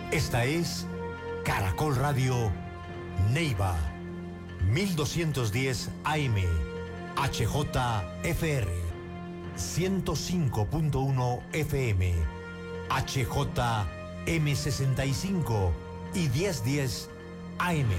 Esta es Caracol Radio Neiva, 1210 AM, HJFR, 105.1 FM, HJM65 y 1010 AM.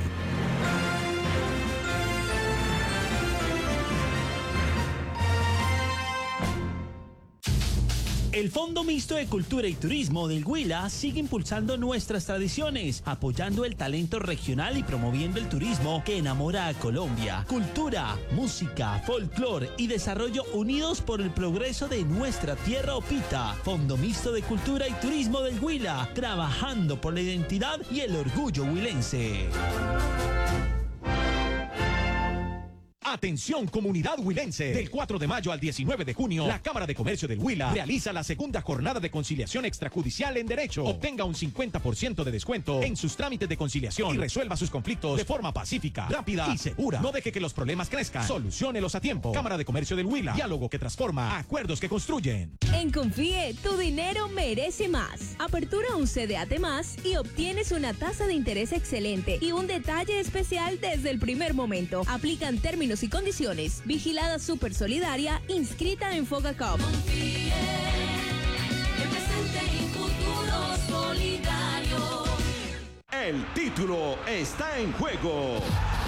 El Fondo Mixto de Cultura y Turismo del Huila sigue impulsando nuestras tradiciones, apoyando el talento regional y promoviendo el turismo que enamora a Colombia. Cultura, música, folclor y desarrollo unidos por el progreso de nuestra tierra opita. Fondo Mixto de Cultura y Turismo del Huila, trabajando por la identidad y el orgullo huilense. Atención comunidad huilense, del 4 de mayo al 19 de junio, la Cámara de Comercio del Huila realiza la segunda jornada de conciliación extrajudicial en derecho. Obtenga un 50% de descuento en sus trámites de conciliación y resuelva sus conflictos de forma pacífica, rápida y segura. No deje que los problemas crezcan, soluciónelos a tiempo. Cámara de Comercio del Huila, diálogo que transforma, acuerdos que construyen. En Confíe, tu dinero merece más. Apertura un CDAT más y obtienes una tasa de interés excelente y un detalle especial desde el primer momento. Aplican términos y condiciones. Vigilada Super Solidaria, inscrita en Fogacop. Confíe, el presente y futuro solidario. El título está en juego.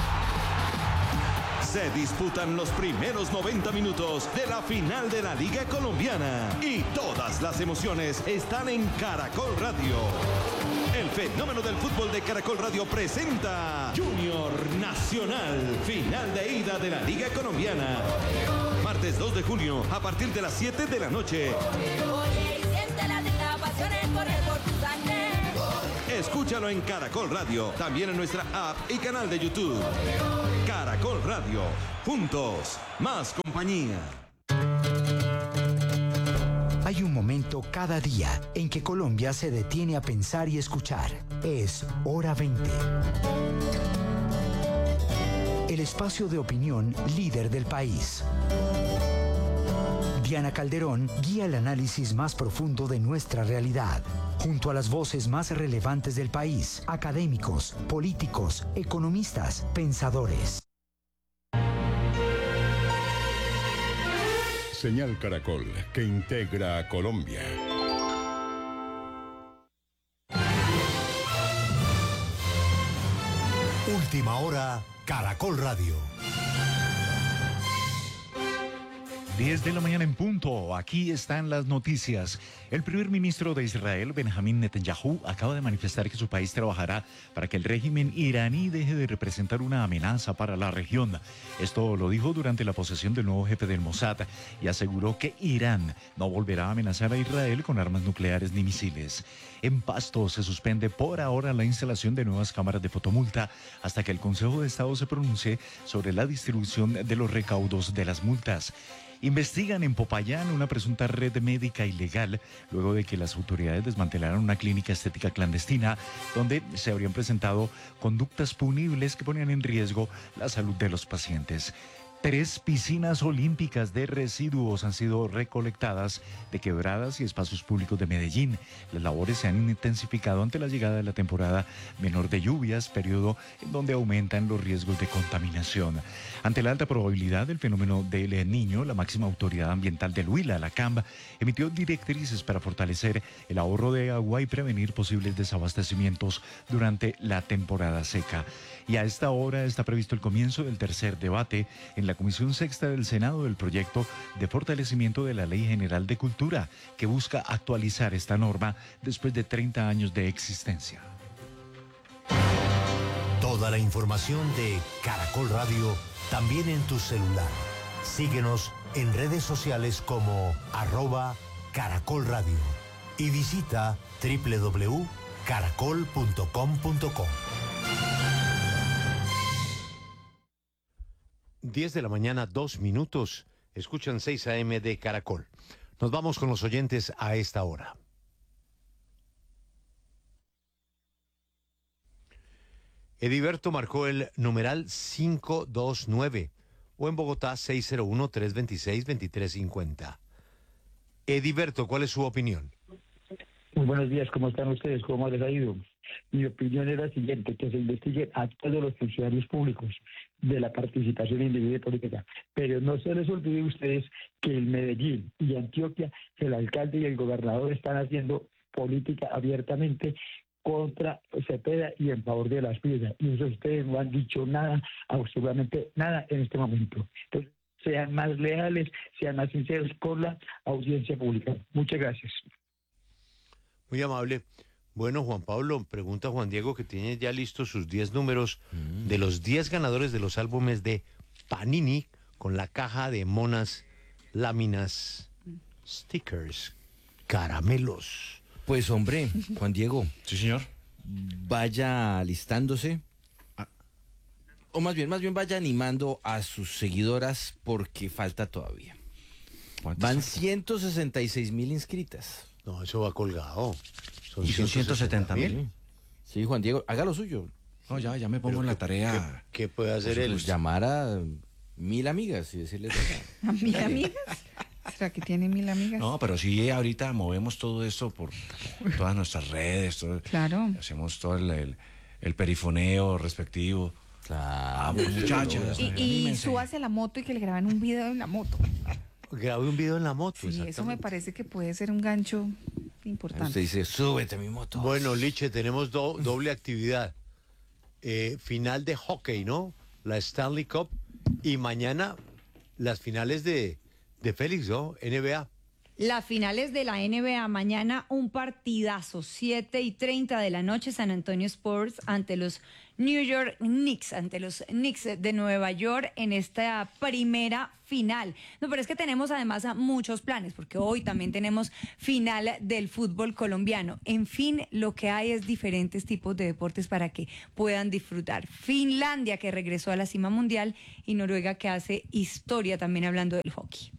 Se disputan los primeros 90 minutos de la final de la Liga Colombiana y todas las emociones están en Caracol Radio. El fenómeno del fútbol de Caracol Radio presenta Junior Nacional, final de ida de la Liga Colombiana. Martes 2 de junio a partir de las 7 de la noche. Oye, y siente la pasión en correr por tu sangre. Escúchalo en Caracol Radio, también en nuestra app y canal de YouTube. Caracol Radio, juntos, más compañía. Hay un momento cada día en que Colombia se detiene a pensar y escuchar. Es Hora 20. El espacio de opinión líder del país. Diana Calderón guía el análisis más profundo de nuestra realidad, junto a las voces más relevantes del país, académicos, políticos, economistas, pensadores. Señal Caracol, que integra a Colombia. Última hora, Caracol Radio. 10 de la mañana en punto. Aquí están las noticias. El primer ministro de Israel, Benjamín Netanyahu, acaba de manifestar que su país trabajará para que el régimen iraní deje de representar una amenaza para la región. Esto lo dijo durante la posesión del nuevo jefe del Mossad y aseguró que Irán no volverá a amenazar a Israel con armas nucleares ni misiles. En Pasto se suspende por ahora la instalación de nuevas cámaras de fotomulta hasta que el Consejo de Estado se pronuncie sobre la distribución de los recaudos de las multas. Investigan en Popayán una presunta red médica ilegal luego de que las autoridades desmantelaran una clínica estética clandestina donde se habrían presentado conductas punibles que ponían en riesgo la salud de los pacientes. 3 piscinas olímpicas de residuos han sido recolectadas de quebradas y espacios públicos de Medellín. Las labores se han intensificado ante la llegada de la temporada menor de lluvias, periodo en donde aumentan los riesgos de contaminación. Ante la alta probabilidad del fenómeno del Niño, la máxima autoridad ambiental del Huila, la CAMB, emitió directrices para fortalecer el ahorro de agua y prevenir posibles desabastecimientos durante la temporada seca. Y a esta hora está previsto el comienzo del tercer debate en la Comisión Sexta del Senado del proyecto de fortalecimiento de la Ley General de Cultura, que busca actualizar esta norma después de 30 años de existencia. Toda la información de Caracol Radio también en tu celular. Síguenos en redes sociales como @Caracol Radio y visita www.caracol.com.co. 10 de la mañana, 2 minutos. Escuchan 6 AM de Caracol. Nos vamos con los oyentes a esta hora. Ediberto marcó el numeral 529 o en Bogotá 601-326-2350. Ediberto, ¿cuál es su opinión? Muy buenos días, ¿cómo están ustedes? ¿Cómo les ha ido? Mi opinión es la siguiente, que se investiguen a todos los funcionarios públicos de la participación indebida en política. Pero no se les olvide a ustedes que en Medellín y Antioquia el alcalde y el gobernador están haciendo política abiertamente contra Cepeda y en favor de las piezas. Y eso ustedes no han dicho nada, absolutamente nada en este momento. Entonces, sean más leales, sean más sinceros con la audiencia pública. Muchas gracias. Muy amable. Bueno, Juan Pablo, pregunta Juan Diego que tiene ya listos sus 10 números de los 10 ganadores de los álbumes de Panini con la caja de monas, láminas, stickers, caramelos. Pues hombre, Juan Diego. Sí, señor. Vaya alistándose. O más bien vaya animando a sus seguidoras porque falta todavía. Van 166.000 inscritas. No, eso va colgado. Son 170.000. Sí, Juan Diego, haga lo suyo. No, ya me pongo en la tarea. ¿Qué puede hacer él? Pues llamar a 1.000 amigas y decirles... ¿A 1.000 amigas? ¿Será que tiene 1.000 amigas? No, pero sí, ahorita movemos todo esto por todas nuestras redes. Claro. Hacemos todo el perifoneo respectivo. Claro. Muchachas. Y súbase a la moto y que le graben un video en la moto. Grabe un video en la moto. Sí, eso me parece que puede ser un gancho importante. Usted dice, súbete a mi moto. Bueno, Liche, tenemos doble actividad. Final de hockey, ¿no? La Stanley Cup. Y mañana las finales de Félix, ¿no? NBA. Las finales de la NBA, mañana un partidazo, 7:30 de la noche, San Antonio Spurs ante los New York Knicks, ante los Knicks de Nueva York en esta primera final. No, pero es que tenemos además muchos planes, porque hoy también tenemos final del fútbol colombiano. En fin, lo que hay es diferentes tipos de deportes para que puedan disfrutar. Finlandia, que regresó a la cima mundial, y Noruega, que hace historia también hablando del hockey.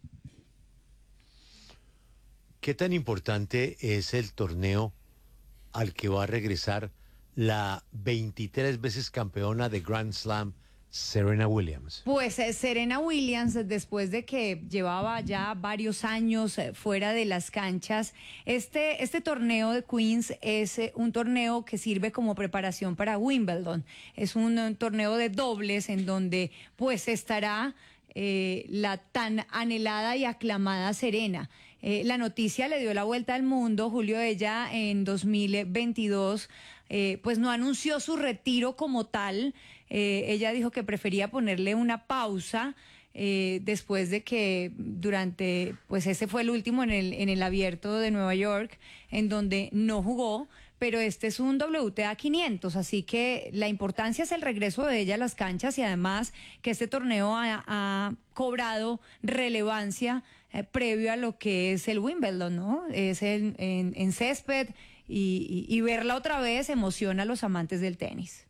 ¿Qué tan importante es el torneo al que va a regresar la 23 veces campeona de Grand Slam, Serena Williams? Pues Serena Williams, después de que llevaba ya varios años fuera de las canchas, este torneo de Queens es un torneo que sirve como preparación para Wimbledon. Es un torneo de dobles en donde pues estará la tan anhelada y aclamada Serena. La noticia le dio la vuelta al mundo. Julio, ella en 2022 pues no anunció su retiro como tal. Ella dijo que prefería ponerle una pausa después de que pues ese fue el último en el Abierto de Nueva York, en donde no jugó. Pero este es un WTA 500, así que la importancia es el regreso de ella a las canchas y además que este torneo ha cobrado relevancia previo a lo que es el Wimbledon, ¿no? Es en césped y verla otra vez emociona a los amantes del tenis.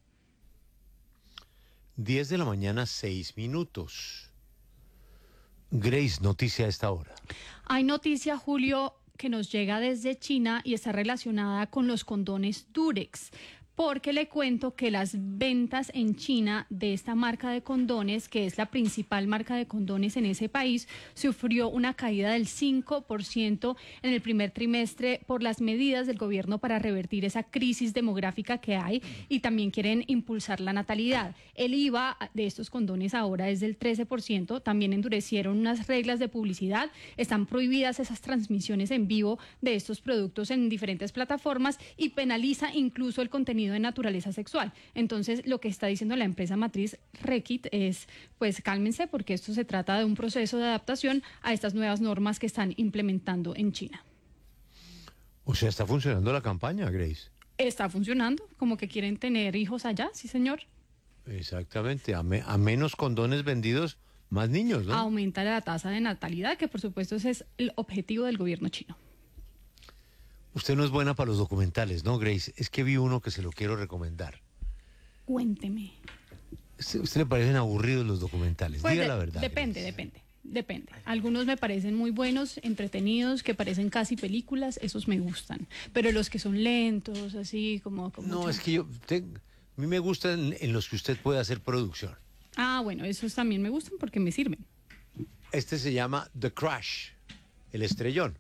10 de la mañana, 6 minutos. Grace, noticia a esta hora. Hay noticia, Julio, que nos llega desde China y está relacionada con los condones Durex, porque le cuento que las ventas en China de esta marca de condones, que es la principal marca de condones en ese país, sufrió una caída del 5% en el primer trimestre por las medidas del gobierno para revertir esa crisis demográfica que hay y también quieren impulsar la natalidad. El IVA de estos condones ahora es del 13%, también endurecieron unas reglas de publicidad, están prohibidas esas transmisiones en vivo de estos productos en diferentes plataformas y penaliza incluso el contenido de naturaleza sexual. Entonces, lo que está diciendo la empresa matriz Reckitt es, pues cálmense porque esto se trata de un proceso de adaptación a estas nuevas normas que están implementando en China. O sea, ¿está funcionando la campaña, Grace? Está funcionando, como que quieren tener hijos allá, sí señor. Exactamente, a menos condones vendidos, más niños, ¿no? Aumenta la tasa de natalidad, que por supuesto ese es el objetivo del gobierno chino. Usted no es buena para los documentales, ¿no, Grace? Es que vi uno que se lo quiero recomendar. Cuénteme. ¿Usted le parecen aburridos los documentales? Pues Diga la verdad. Depende. Algunos me parecen muy buenos, entretenidos, que parecen casi películas, esos me gustan. Pero los que son lentos, así como no, es que a mí me gustan en los que usted puede hacer producción. Ah, bueno, esos también me gustan porque me sirven. Este se llama The Crash, el estrellón.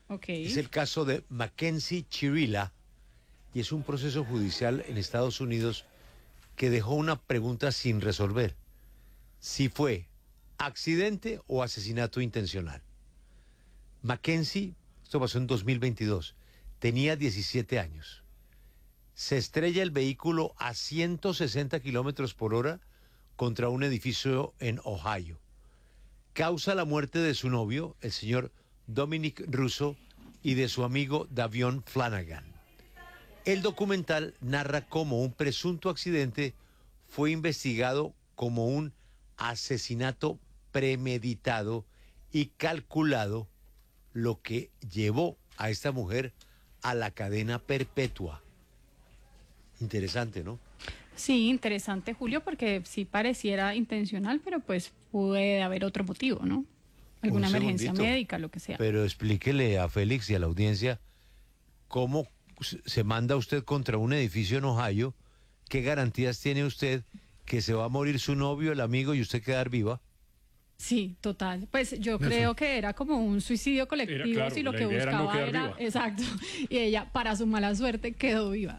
Okay. Es el caso de Mackenzie Chirila y es un proceso judicial en Estados Unidos que dejó una pregunta sin resolver. Si fue accidente o asesinato intencional. Mackenzie, esto pasó en 2022, tenía 17 años. Se estrella el vehículo a 160 kilómetros por hora contra un edificio en Ohio. Causa la muerte de su novio, el señor Dominic Russo, y de su amigo Davion Flanagan. El documental narra cómo un presunto accidente fue investigado como un asesinato premeditado y calculado, lo que llevó a esta mujer a la cadena perpetua. Interesante, ¿no? Sí, interesante, Julio, porque sí pareciera intencional, pero pues puede haber otro motivo, ¿no? Alguna emergencia médica, lo que sea. Pero explíquele a Félix y a la audiencia cómo se manda usted contra un edificio en Ohio. ¿Qué garantías tiene usted que se va a morir su novio, el amigo, y usted quedar viva? Sí, total. Pues yo creo que era como un suicidio colectivo, claro, si lo que buscaba era exacto. Y ella, para su mala suerte, quedó viva.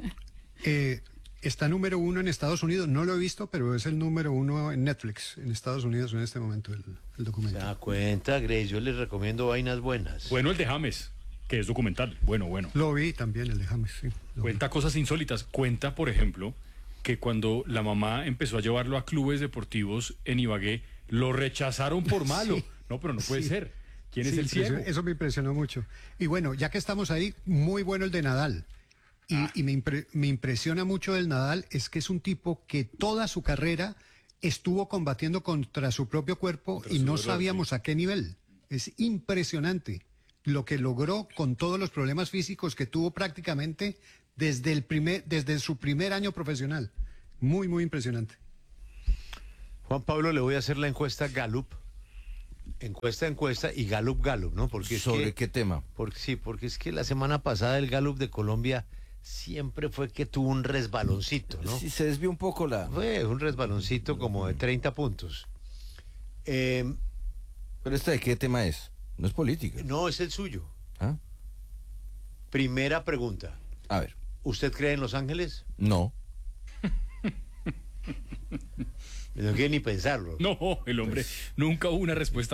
Está número 1 en Estados Unidos, no lo he visto, pero es el número 1 en Netflix, en Estados Unidos en este momento, el documento. ¿Se da cuenta, Grace? Yo les recomiendo vainas buenas. Bueno, el de James, que es documental, bueno. Lo vi también, el de James, sí. Cuenta cosas insólitas. Cuenta, por ejemplo, que cuando la mamá empezó a llevarlo a clubes deportivos en Ibagué, lo rechazaron por malo. Sí. No, pero no puede ser. ¿Quién es el ciego? Eso me impresionó mucho. Y bueno, ya que estamos ahí, muy bueno el de Nadal. Y me impresiona mucho del Nadal, es que es un tipo que toda su carrera estuvo combatiendo contra su propio cuerpo y no sabíamos a qué nivel. Es impresionante lo que logró con todos los problemas físicos que tuvo prácticamente desde su primer año profesional. Muy, muy impresionante. Juan Pablo, le voy a hacer la encuesta Gallup. Encuesta y Gallup, ¿no? Porque ¿Sobre qué tema? Porque es que la semana pasada el Gallup de Colombia siempre fue que tuvo un resbaloncito, ¿no? Sí, se desvió un poco Fue un resbaloncito como de 30 puntos. ¿Pero esta de qué tema es? No es política. No, es el suyo. ¿Ah? Primera pregunta. A ver. ¿Usted cree en Los Ángeles? No. No quiere ni pensarlo. No, el hombre nunca hubo una respuesta